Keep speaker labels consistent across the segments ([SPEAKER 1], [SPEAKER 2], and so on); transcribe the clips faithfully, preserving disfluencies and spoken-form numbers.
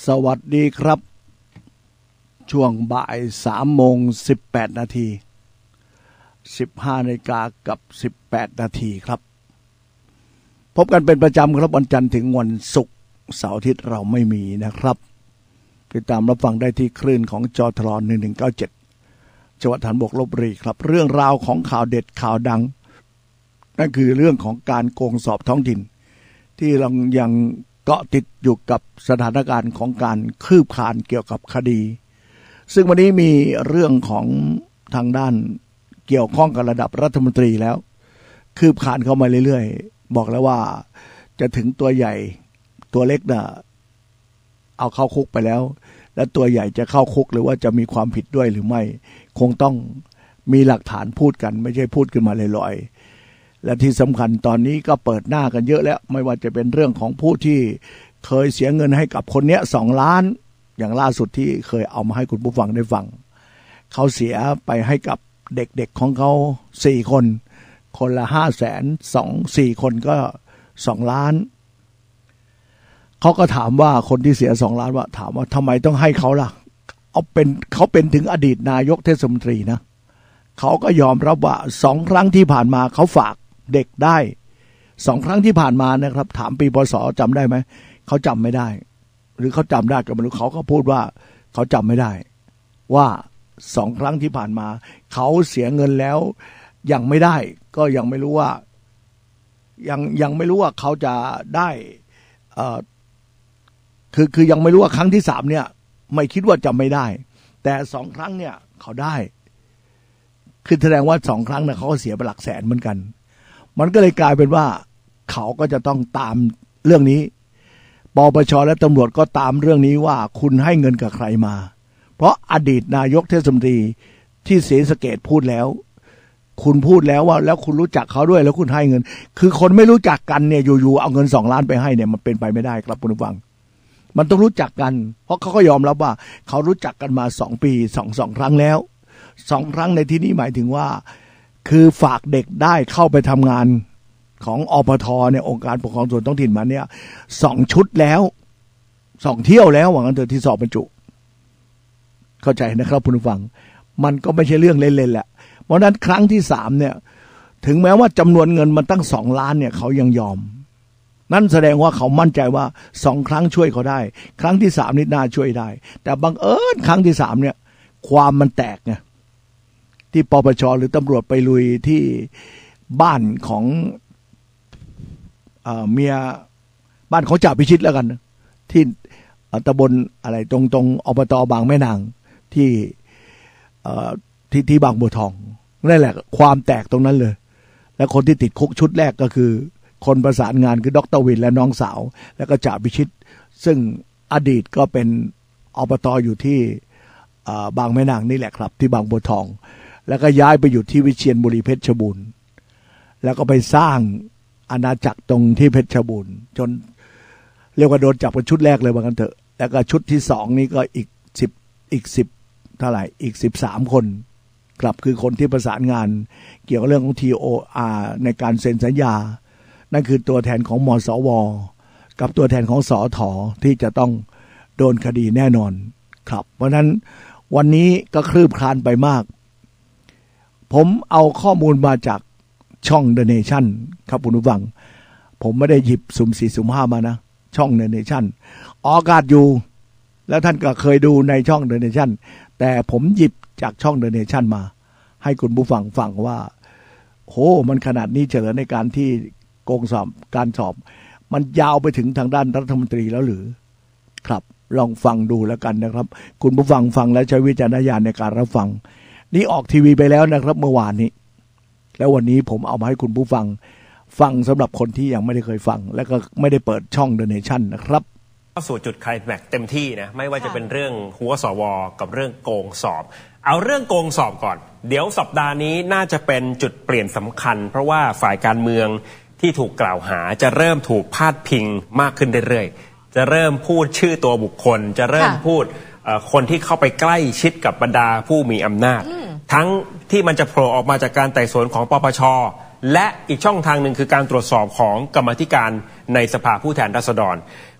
[SPEAKER 1] สวัสดีครับช่วงบ่ายสามโมงสิบแปดนาทีสิบห้านาฬิกากับสิบแปดนาทีครับพบกันเป็นประจำครับวันจันทร์ถึงวันศุกร์เสาร์อาทิตย์เราไม่มีนะครับติดตามรับฟังได้ที่คลื่นของจทรหนึ่งหนึ่งเก้าเจ็ดจังหวัดฐานบกลพบุรีครับเรื่องราวของข่าวเด็ดข่าวดังนั่นคือเรื่องของการโกงสอบท้องถิ่นที่เรายังเกาะติดอยู่กับสถานการณ์ของการคืบคลานเกี่ยวกับคดีซึ่งวันนี้มีเรื่องของทางด้านเกี่ยวข้องกับระดับรัฐมนตรีแล้วคืบคลานเข้ามาเรื่อยๆบอกแล้วว่าจะถึงตัวใหญ่ตัวเล็กน่ะเอาเข้าคุกไปแล้วและตัวใหญ่จะเข้าคุกหรือว่าจะมีความผิดด้วยหรือไม่คงต้องมีหลักฐานพูดกันไม่ใช่พูดขึ้นมาลอยๆและที่สำคัญตอนนี้ก็เปิดหน้ากันเยอะแล้วไม่ว่าจะเป็นเรื่องของผู้ที่เคยเสียเงินให้กับคนเนี้ยสองล้านอย่างล่าสุดที่เคยเอามาให้คุณผู้ฟังได้ฟังเขาเสียไปให้กับเด็กๆของเขาสี่คนคนละห้าแสนสองสี่คนก็สองล้านเขาก็ถามว่าคนที่เสียสองล้านว่าถามว่าทำไมต้องให้เขาล่ะเอาเป็นเขาเป็นถึงอดีตนายกเทศมนตรีนะเขาก็ยอมรับว่าสองครั้งที่ผ่านมาเขาฝากเด็กได้สองครั้งที่ผ่านมานะครับถามปีพศจำได้ไหมเขาจำไม่ได้หรือเขาจำได้ก็ไม่รู้เขาก็พูดว่าเขาจำไม่ได้ว่าสองครั้งที่ผ่านมาเขาเสียเงินแล้วยังไม่ได้ก็ยังไม่รู้ว่ายังยังไม่รู้ว่าเขาจะได้เอ่อคือคือยังไม่รู้ว่าครั้งที่สามเนี่ยไม่คิดว่าจะไม่ได้แต่สองครั้งเนี่ยเขาได้คือแสดงว่าสองครั้งเนี่ยเขาก็เสียไปหลักแสนเหมือนกันมันก็เลยกลายเป็นว่าเขาก็จะต้องตามเรื่องนี้ปปชและตำรวจก็ตามเรื่องนี้ว่าคุณให้เงินกับใครมาเพราะอดีตนายกเทศมนตรีที่ศรีสะเกษพูดแล้วคุณพูดแล้วว่าแล้วคุณรู้จักเขาด้วยแล้วคุณให้เงินคือคนไม่รู้จักกันเนี่ยอยู่ๆเอาเงินสองล้านไปให้เนี่ยมันเป็นไปไม่ได้ครับคุณผู้ฟังมันต้องรู้จักกันเพราะเขาก็ยอมรับว่าเขารู้จักกันมาสองปีสองสองครั้งแล้วสองครั้งในที่นี้หมายถึงว่าคือฝากเด็กได้เข้าไปทำงานของอปทเนี่ยองค์การปกครองส่วนท้องถิ่นมาเนี่ยสองชุดแล้วสองเที่ยวแล้วว่างั้นเถอะที่สอบบรรจุเข้าใจนะครับคุณผู้ฟังมันก็ไม่ใช่เรื่องเล่นๆแหละเพราะนั้นครั้งที่สามเนี่ยถึงแม้ว่าจำนวนเงินมันตั้งสองล้านเนี่ยเขายังยอมนั่นแสดงว่าเขามั่นใจว่าสองครั้งช่วยเขาได้ครั้งที่สามนี่น่าช่วยได้แต่บังเอิญครั้งที่สามเนี่ยความมันแตกไงที่ปปชหรือตำรวจไปลุยที่บ้านของเอ่อเมียบ้านของจ่าพิชิตแล้วกันที่ตำบลอะไรตรงตรงอบตบางแม่นางที่เอ่อที่ที่บางบัวทองนั่นแหละความแตกตรงนั้นเลยและคนที่ติดคุกชุดแรกก็คือคนประสานงานคือดร.วินและน้องสาวแล้วก็จ่าพิชิตซึ่งอดีตก็เป็นอบตอยู่ที่บางแม่นางนี่แหละครับที่บางบัวทองแล้วก็ย้ายไปอยู่ที่วิเชียรบุรีเพชรบูรณ์แล้วก็ไปสร้างอาณาจักรตรงที่เพชรบูรณ์จนเรียกว่าโดนจับเป็นชุดแรกเลยว่ากันเถอะแล้วก็ชุดที่สองนี่ก็อีกสิบอีกสิบเท่าไหร่อีกสิบสามคนครับคือคนที่ประสานงานเกี่ยวกับเรื่องของ ที โอ อาร์ ในการเซ็นสัญญานั่นคือตัวแทนของมสวกับตัวแทนของสทที่จะต้องโดนคดีแน่นอนครับเพราะนั้นวันนี้ก็คลืบคลานไปมากผมเอาข้อมูลมาจากช่อง The Nation ครับคุณผู้ฟังผมไม่ได้หยิบสุ่มสี่สุ่มห้ามานะช่อง The Nation ออกอากาศอยู่แล้วท่านก็เคยดูในช่อง The Nation แต่ผมหยิบจากช่อง The Nation มาให้คุณผู้ฟังฟังว่าโหมันขนาดนี้เฉลยในการที่โกงสอบการสอบมันยาวไปถึงทางด้านรัฐมนตรีแล้วหรือครับลองฟังดูแล้วกันนะครับคุณผู้ฟังฟังแล้วใช้วิจารณญาณในการรับฟังนี่ออกทีวีไปแล้วนะครับเมื่อวานนี้แล้ววันนี้ผมเอามาให้คุณผู้ฟังฟังสำหรับคนที่ยังไม่ได้เคยฟังแล้วก็ไม่ได้เปิดช่อง The Nation นะครับ
[SPEAKER 2] เข้าสู่จุดไคลแม็กซ์เต็มที่นะไม่ว่าจะเป็นเรื่องหัวสวกับเรื่องโกงสอบเอาเรื่องโกงสอบก่อนเดี๋ยวสัปดาห์นี้น่าจะเป็นจุดเปลี่ยนสำคัญเพราะว่าฝ่ายการเมืองที่ถูกกล่าวหาจะเริ่มถูกพาดพิงมากขึ้นเรื่อยๆจะเริ่มพูดชื่อตัวบุคคลจะเริ่มพูดคนที่เข้าไปใกล้ชิดกับบรรดาผู้มีอำนาจทั้งที่มันจะโผล่ออกมาจากการไต่สวนของปปชและอีกช่องทางหนึ่งคือการตรวจสอบของกรรมาธิการในสภาผู้แทนราษฎร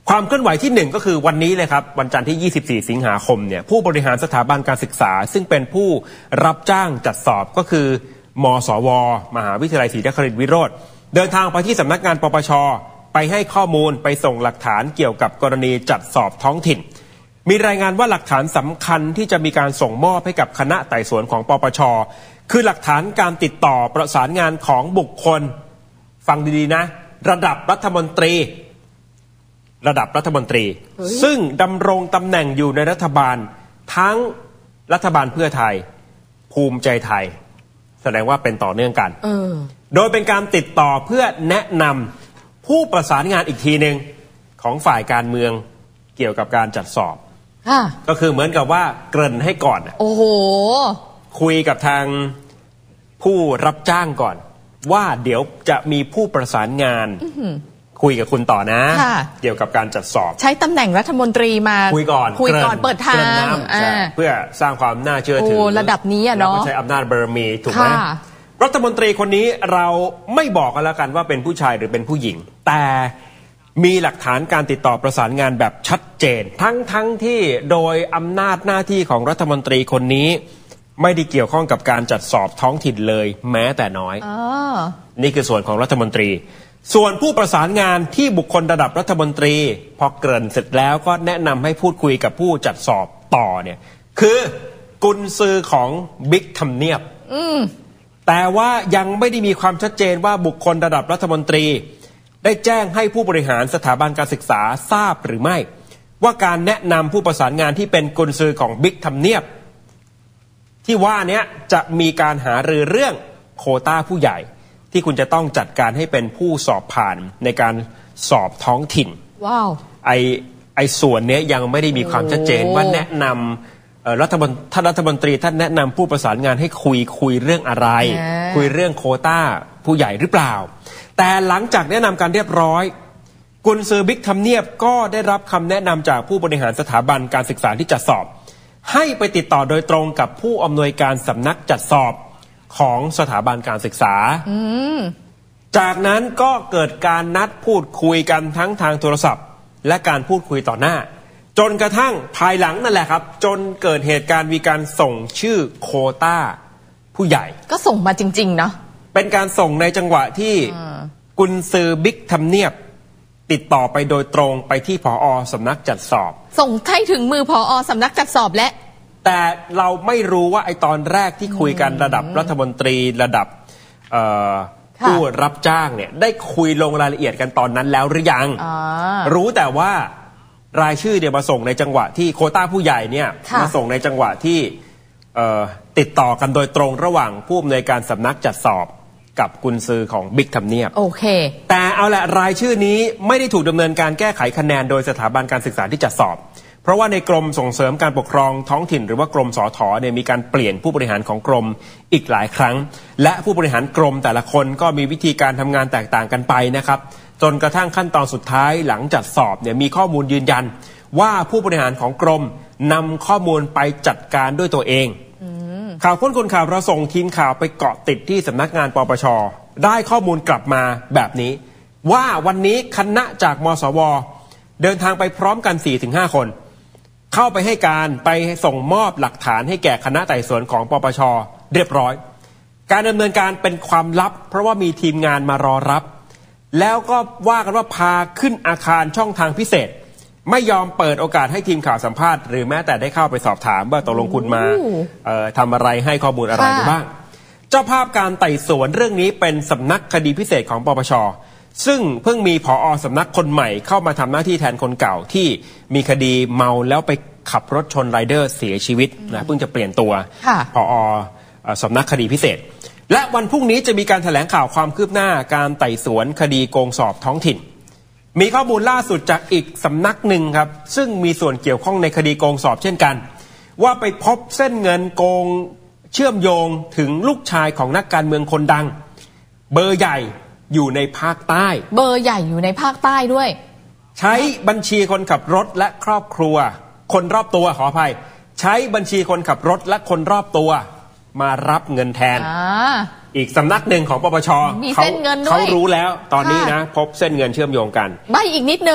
[SPEAKER 2] ความเคลื่อนไหวที่หนึ่งก็คือวันนี้เลยครับวันจันทร์ที่ยี่สิบสี่สิงหาคมเนี่ยผู้บริหารสถาบันการศึกษาซึ่งเป็นผู้รับจ้างจัดสอบก็คือมสวมหาวิทยาลัยศรีนครินทร์วิโรธเดินทางไปที่สำนักงานปปช.ไปให้ข้อมูลไปส่งหลักฐานเกี่ยวกับกรณีจัดสอบท้องถิ่นมีรายงานว่าหลักฐานสำคัญที่จะมีการส่งมอบให้กับคณะไต่สวนของปปช.คือหลักฐานการติดต่อประสานงานของบุคคลฟังดีๆนะระดับรัฐมนตรีระดับรัฐมนตรีซึ่งดำรงตำแหน่งอยู่ในรัฐบาลทั้งรัฐบาลเพื่อไทยภูมิใจไทยแสดงว่าเป็นต่อเนื่องกันโดยเป็นการติดต่อเพื่อแนะนำผู้ประสานงานอีกทีหนึ่งของฝ่ายการเมืองเกี่ยวกับการจัดสอบก็คือเหมือนกับว่าเกริ่นให้ก่อนโอ้โหคุยกับทางผู้รับจ้างก่อนว่าเดี๋ยวจะมีผู้ประสานงานคุยกับคุณต่อนะเกี่ยวกับการจัดสอบ
[SPEAKER 3] ใช้ตำแหน่งรัฐมนตรีมา
[SPEAKER 2] คุยก่อน
[SPEAKER 3] คุยก่อนเปิดทาง
[SPEAKER 2] เพื่อสร้างความน่าเชื่อถือ
[SPEAKER 3] ระดับนี้อ่ะเนาะ
[SPEAKER 2] ใช้อำนาจบารมีถูกไหมรัฐมนตรีคนนี้เราไม่บอกกันแล้วกันว่าเป็นผู้ชายหรือเป็นผู้หญิงแต่มีหลักฐานการติดต่อประสานงานแบบชัดเจนทั้งทั้งที่โดยอำนาจหน้าที่ของรัฐมนตรีคนนี้ไม่ได้เกี่ยวข้องกับการจัดสอบท้องถิ่นเลยแม้แต่น้อยนี่คือส่วนของรัฐมนตรีส่วนผู้ประสานงานที่บุคคลระดับรัฐมนตรีพอเกริ่นเสร็จแล้วก็แนะนำให้พูดคุยกับผู้จัดสอบต่อเนี่ยคือกุญซือของบิ๊กทำเนียบแต่ว่ายังไม่ได้มีความชัดเจนว่าบุคคลระดับรัฐมนตรีได้แจ้งให้ผู้บริหารสถาบันการศึกษาทราบหรือไม่ว่าการแนะนำผู้ประสานงานที่เป็นกุญซือของบิ๊กทำเนียบที่ว่านี้จะมีการหารือเรื่องโควต้าผู้ใหญ่ที่คุณจะต้องจัดการให้เป็นผู้สอบผ่านในการสอบท้องถิ่นว้าวไอไอส่วนนี้ยังไม่ได้มีความชัดเจนว่าแนะนำรัฐมนตรีท่านรัฐมนตรีท่านแนะนำผู้ประสานงานให้คุยคุยเรื่องอะไรคุยเรื่องโควต้าผู้ใหญ่หรือเปล่าแต่หลังจากแนะนำการเรียบร้อยกุญซือบิ๊กทำเนียบก็ได้รับคำแนะนำจากผู้บริหารสถาบันการศึกษาที่จัดสอบให้ไปติดต่อโดยตรงกับผู้อำนวยการสำนักจัดสอบของสถาบันการศึกษาจากนั้นก็เกิดการนัดพูดคุยกันทั้งทางโทรศัพท์และการพูดคุยต่อหน้าจนกระทั่งภายหลังนั่นแหละครับจนเกิดเหตุการณ์มีการส่งชื่อโควต้าผู้ใหญ่
[SPEAKER 3] ก็ส่งมาจริงๆเนาะ
[SPEAKER 2] เป็นการส่งในจังหวะที่กุญซือบิ๊กทำเนียบติดต่อไปโดยตรงไปที่ผอ.สำนักจัดสอบ
[SPEAKER 3] ส่งให้ถึงมือผอ.สำนักจัดสอบและ
[SPEAKER 2] แต่เราไม่รู้ว่าไอตอนแรกที่คุยกันระดับรัฐมนตรีระดับผู้รับจ้างเนี่ยได้คุยลงรายละเอียดกันตอนนั้นแล้วหรือยังรู้แต่ว่ารายชื่อเนี่ยมาส่งในจังหวะที่โควต้าผู้ใหญ่เนี่ยมาส่งในจังหวะที่ติดต่อกันโดยตรงระหว่างผู้อำนวยการสำนักจัดสอบกับกุญซือของบิ๊กทำเนียบ
[SPEAKER 3] โอเค
[SPEAKER 2] แต่เอาละรายชื่อนี้ไม่ได้ถูกดำเนินการแก้ไขคะแนนโดยสถาบันการศึกษาที่จัดสอบเพราะว่าในกรมส่งเสริมการปกครองท้องถิ่นหรือว่ากรมสฐเนี่ยมีการเปลี่ยนผู้บริหารของกรมอีกหลายครั้งและผู้บริหารกรมแต่ละคนก็มีวิธีการทำงานแตกต่างกันไปนะครับจนกระทั่งขั้นตอนสุดท้ายหลังจัดสอบเนี่ยมีข้อมูลยืนยันว่าผู้บริหารของกรมนำข้อมูลไปจัดการด้วยตัวเองข่าวพ้นคนข่าวเราส่งทีมข่าวไปเกาะติดที่สำนักงานปปช.ได้ข้อมูลกลับมาแบบนี้ว่าวันนี้คณะจากมสวเดินทางไปพร้อมกัน สี่ถึงห้า คนเข้าไปให้การไปส่งมอบหลักฐานให้แก่คณะไต่สวนของปปช.เรียบร้อยการดำเนินการเป็นความลับเพราะว่ามีทีมงานมารอรับแล้วก็ว่ากันว่าพาขึ้นอาคารช่องทางพิเศษไม่ยอมเปิดโอกาสให้ทีมข่าวสัมภาษณ์หรือแม้แต่ได้เข้าไปสอบถามว่าตกลงคุณมาทำอะไรให้ข้อมูลอะไรบ้างเจ้าภาพการไต่สวนเรื่องนี้เป็นสำนักคดีพิเศษของปปช.ซึ่งเพิ่งมีผอ.สำนักคนใหม่เข้ามาทำหน้าที่แทนคนเก่าที่มีคดีเมาแล้วไปขับรถชนไรเดอร์เสียชีวิตนะเพิ่งจะเปลี่ยนตัวผอ.สำนักคดีพิเศษและวันพรุ่งนี้จะมีการแถลงข่าวความคืบหน้าการไต่สวนคดีโกงสอบท้องถิ่นมีข้อมูลล่าสุดจากอีกสำนักหนึ่งครับซึ่งมีส่วนเกี่ยวข้องในคดีโกงสอบเช่นกันว่าไปพบเส้นเงินโกงเชื่อมโยงถึงลูกชายของนักการเมืองคนดังเบอร์ใหญ่อยู่ในภาคใต้
[SPEAKER 3] เบอร์ใหญ่อยู่ในภาคใต้ด้วย
[SPEAKER 2] ใช้บัญชีคนขับรถและครอบครัวคนรอบตัวขออภัยใช้บัญชีคนขับรถและคนรอบตัวมารับเงินแทน อ, อีกสำนักหนึ่งของปปช.
[SPEAKER 3] มีเส้นเงินด้วย
[SPEAKER 2] เขารู้แล้วตอนนี้นะพบเส้นเงินเชื่อมโยงกัน
[SPEAKER 3] ใบอีกนิดนึง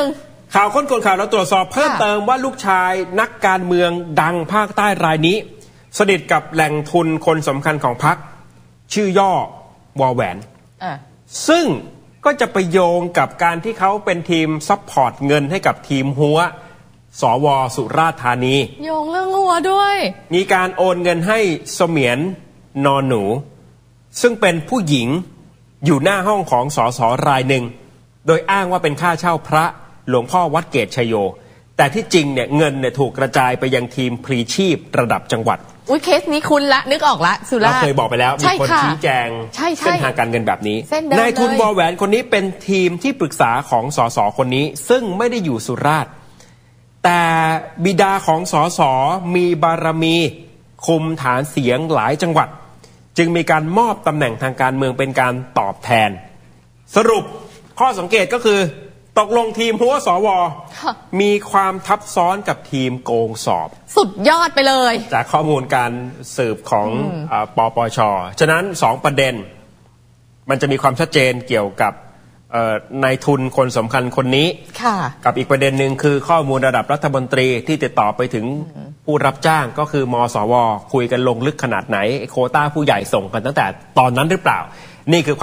[SPEAKER 2] ข่าวค้นคนข่าวเราตรวจสอบเพิ่มเติมว่าลูกชายนักการเมืองดังภาคใต้รายนี้สนิทกับแหล่งทุนคนสำคัญของพรรคชื่อย่อวอแหวนซึ่งก็จะไปโยงกับการที่เขาเป็นทีมซัพพอร์ตเงินให้กับทีมหัวสวสุราษฎร์ธานี
[SPEAKER 3] โยงเรื่องหัวด้วย
[SPEAKER 2] มีการโอนเงินให้เสมียนนอนหนูซึ่งเป็นผู้หญิงอยู่หน้าห้องของสสรายหนึ่งโดยอ้างว่าเป็นค่าเช่าพระหลวงพ่อวัดเกตชัยโยแต่ที่จริงเนี่ยเงินเนี่ยถูกกระจายไปยังทีมพลีชีพระดับจังหวัด
[SPEAKER 3] อุ้ยเคสนี้คุณละนึกออกละสุราษฎร์
[SPEAKER 2] เราเคยบอกไปแล้วมีคนชี้แจงเส้นทางการเงินแบบนี้นายทุนวอแหวนคนนี้เป็นทีมที่ปรึกษาของสสคนนี้ซึ่งไม่ได้อยู่สุราษฎร์แต่บิดาของสสมีบารมีคุมฐานเสียงหลายจังหวัดจึงมีการมอบตำแหน่งทางการเมืองเป็นการตอบแทนสรุปข้อสังเกตก็คือตกลงทีมหัวสวมีความทับซ้อนกับทีมโกงสอบ
[SPEAKER 3] สุดยอดไปเลย
[SPEAKER 2] จากข้อมูลการสืบของปปช.ฉะนั้นสองประเด็นมันจะมีความชัดเจนเกี่ยวกับนายทุนคนสำคัญคนนี้กับอีกประเด็นหนึ่งคือข้อมูลระดับรัฐมนตรีที่ติดต่อไปถึงผู้รับจ้างก็คือมสวคุยกันลงลึกขนาดไหนโควต้าผู้ใหญ่ส่งกันตั้งแต่ตอนนั้นหรือเปล่านี่คือ